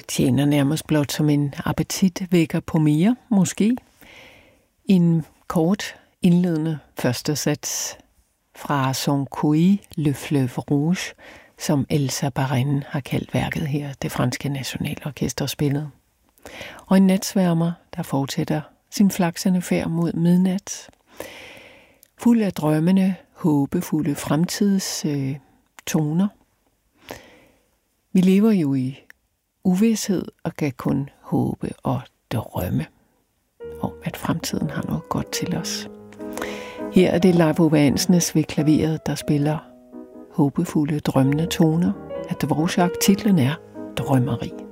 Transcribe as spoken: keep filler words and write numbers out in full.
tjener nærmest blot som en appetitvækker på mere, måske. En kort indledende første sats fra Son Couille, Le Fleuve Rouge, som Elsa Baren har kaldt værket her, det franske nationalorkester spillet. Og en natsværmer, der fortsætter sin flaksende færd mod midnat. Fuld af drømmende, håbefulde fremtids øh, toner. Vi lever jo i uvished og kan kun håbe og drømme om, at fremtiden har noget godt til os. Her er det Leif Ansnes ved klaveret, der spiller håbefulde, drømmende toner af Dvorak. Titlen er Drømmeri.